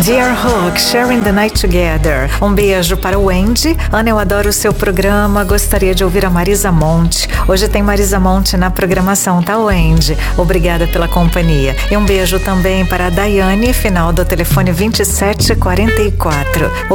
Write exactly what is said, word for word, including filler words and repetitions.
Dear Hook, Sharing the Night Together. Um beijo para o Wendy. Ana, eu adoro o seu programa. Gostaria de ouvir a Marisa Monte. Hoje tem Marisa Monte na programação, tá, Wendy? Obrigada pela companhia. E um beijo também para a Daiane, final do telefone vinte e sete quarenta e quatro.